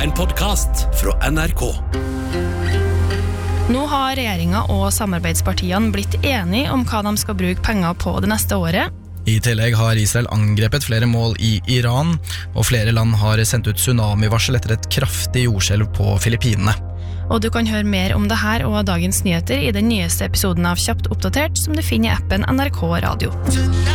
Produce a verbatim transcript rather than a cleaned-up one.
en podcast fra N R K. Nå har regjeringen og samarbeidspartiene blitt enige om hva de skal bruke penger på det neste året. I tillegg har Israel angrepet flere mål i Iran, og flere land har sendt ut tsunamivarsel etter et kraftig jordskjelv på Filippinene. Og du kan høre mer om det her og dagens nyheter i den nyeste episoden av Kjapt oppdatert, som du finner i appen N R K Radio.